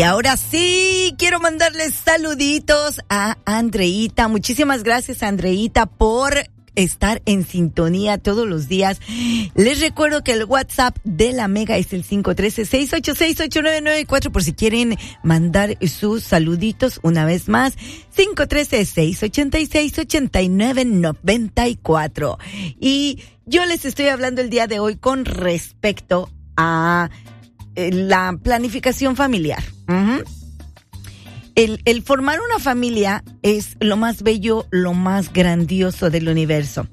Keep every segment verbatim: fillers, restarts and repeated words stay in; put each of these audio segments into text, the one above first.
Y ahora sí, quiero mandarles saluditos a Andreita. Muchísimas gracias, Andreita, por estar en sintonía todos los días. Les recuerdo que el WhatsApp de la Mega es el cinco uno tres, seis ocho seis, ocho nueve nueve cuatro por si quieren mandar sus saluditos una vez más. cinco uno tres, seis ocho seis, ocho nueve nueve cuatro. Y yo les estoy hablando el día de hoy con respecto a la planificación familiar. Uh-huh. El, el formar una familia es lo más bello, lo más grandioso del universo.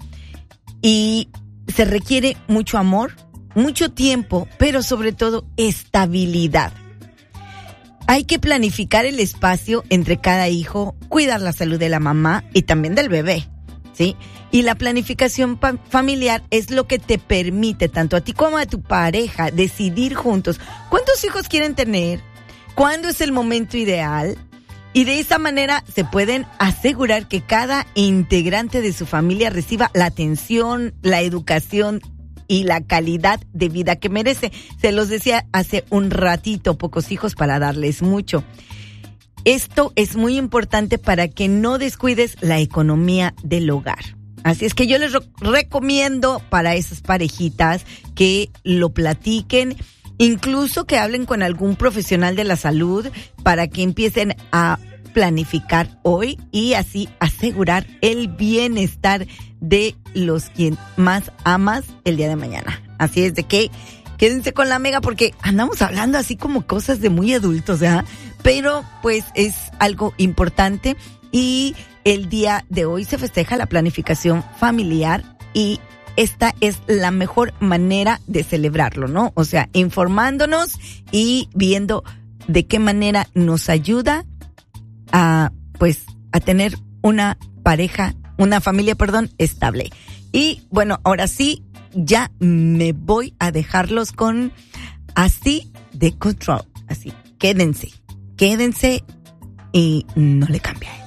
Y se requiere mucho amor, mucho tiempo, pero sobre todo estabilidad. Hay que planificar el espacio entre cada hijo, cuidar la salud de la mamá y también del bebé, ¿sí? Y la planificación pa- familiar es lo que te permite, tanto a ti como a tu pareja, decidir juntos cuántos hijos quieren tener, cuándo es el momento ideal. Y de esa manera se pueden asegurar que cada integrante de su familia reciba la atención, la educación y la calidad de vida que merece. Se los decía hace un ratito, pocos hijos para darles mucho. Esto es muy importante para que no descuides la economía del hogar. Así es que yo les re- recomiendo para esas parejitas que lo platiquen, incluso que hablen con algún profesional de la salud para que empiecen a planificar hoy y así asegurar el bienestar de los quien más amas el día de mañana. Así es de que quédense con la Mega porque andamos hablando así como cosas de muy adultos, ¿verdad? Pero pues es algo importante y el día de hoy se festeja la planificación familiar y esta es la mejor manera de celebrarlo, ¿no? O sea, informándonos y viendo de qué manera nos ayuda a, pues, a tener una pareja, una familia, perdón, estable. Y bueno, ahora sí, ya me voy a dejarlos con Así de Control. Así, quédense, quédense y no le cambien.